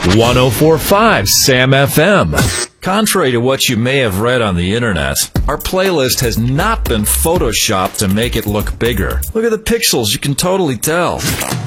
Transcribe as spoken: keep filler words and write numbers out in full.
one oh four point five Sam F M. Contrary to what you may have read on the internet, our playlist has not been photoshopped to make it look bigger. Look at the pixels, you can totally tell.